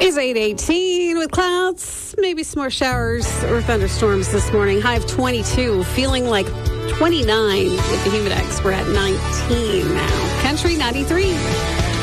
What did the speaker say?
It's 8:18 with clouds, maybe some more showers or thunderstorms this morning. High of 22, feeling like 29 with the Humidex. We're at 19 now. Country 93.